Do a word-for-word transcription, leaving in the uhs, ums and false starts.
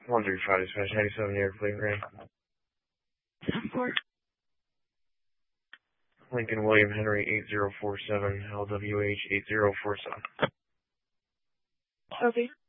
one three five dispatch, ninety-seven New York Plate Ring. Of course. Lincoln William Henry eight zero four seven, L W H eight zero four seven. Okay.